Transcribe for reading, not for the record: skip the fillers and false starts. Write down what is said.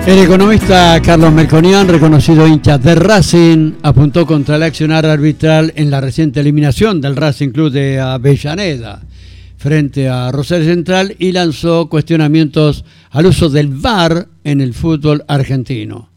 El economista Carlos Melconian, reconocido hincha de Racing, apuntó contra el accionar arbitral en la reciente eliminación del Racing Club de Avellaneda frente a Rosario Central y lanzó cuestionamientos al uso del VAR en el fútbol argentino.